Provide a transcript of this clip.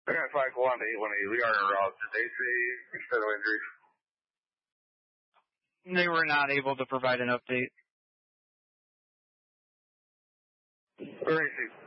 They're going to 5-1-818. We are en route. Did they say external injuries? They were not able to provide an update. Racing.